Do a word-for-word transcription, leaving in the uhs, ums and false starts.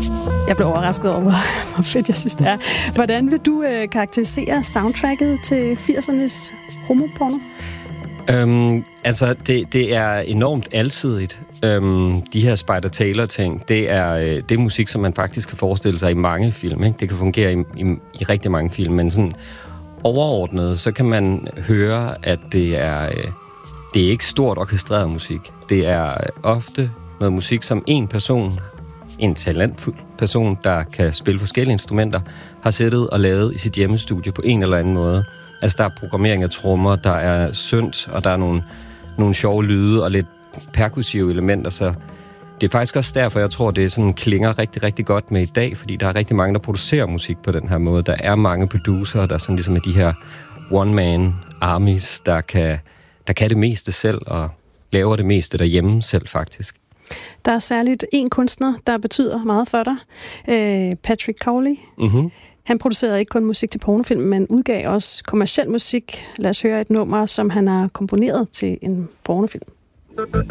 Jeg blev overrasket over, hvor fedt jeg synes, det er. Hvordan vil du øh, karakterisere soundtracket til firsernes homoporno? Øhm, altså, det, det er enormt alsidigt. Øhm, de her Spider Taylor-ting, det er, øh, det er musik, som man faktisk kan forestille sig i mange film. Ikke? Det kan fungere i, i, i rigtig mange film, men sådan overordnet, så kan man høre, at det er, øh, det er ikke stort orkestreret musik. Det er ofte noget musik, som en person, en talentfuld person, der kan spille forskellige instrumenter, har sættet og lavet i sit hjemmestudie på en eller anden måde. Altså, der er programmering af trommer, der er synth, og der er nogle, nogle sjove lyde og lidt perkussive elementer, så det er faktisk også derfor, jeg tror, det sådan klinger rigtig, rigtig godt med i dag, fordi der er rigtig mange, der producerer musik på den her måde. Der er mange producerer, der sådan ligesom er de her one-man armies, der kan, der kan det meste selv, og laver det meste derhjemme selv, faktisk. Der er særligt en kunstner, der betyder meget for dig. Øh, Patrick Cowley. Mhm. Han producerede ikke kun musik til pornofilm, men udgav også kommerciel musik. Lad os høre et nummer, som han har komponeret til en pornofilm.